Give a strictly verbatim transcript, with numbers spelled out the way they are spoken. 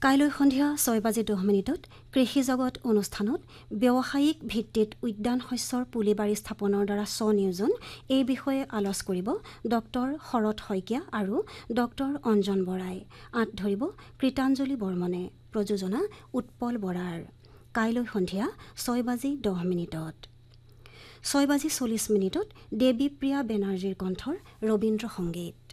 কাইলৈ সন্ধিয়া ছয় বাজি দহ মিনিটত কৃষি জগত অনুষ্ঠানত ব্যৱসায়িক ভিত্তিত উদ্যান শস্যৰ পুলিবাৰী স্থাপনৰ দ্বাৰা স্বনিয়োজন এই বিষয়ে আলোচ কৰিব ডক্টৰ শৰৎ শইকীয়া আৰু ডক্টৰ অঞ্জন বৰাই। আঁত ধৰিব কৃতাঞ্জলি বৰ্মনে। প্ৰযোজনা উৎপল বৰাৰ। কাইলৈ সন্ধিয়া ছয় বাজি দহ মিনিটত ছয় বাজি চল্লিছ মিনিটত দেৱীপ্ৰিয়া বেনাৰ্জীৰ কণ্ঠৰ ৰবীন্দ্ৰ সংগীত।